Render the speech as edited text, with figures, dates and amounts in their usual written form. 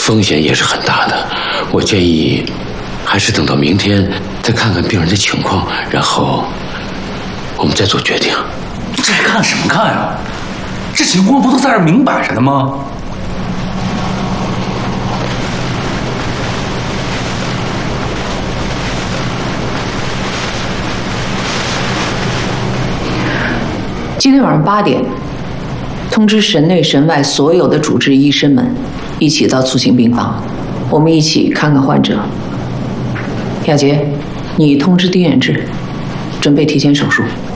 风险也是很大的。我建议，还是等到明天再看看病人的情况，然后我们再做决定。 这看什么看呀？这情况不都在这明摆着的吗？ 今天晚上8点，通知省内省外所有的主治医生们，一起到促进病房，我们一起看看患者。亚杰，你通知丁远志，准备提前手术。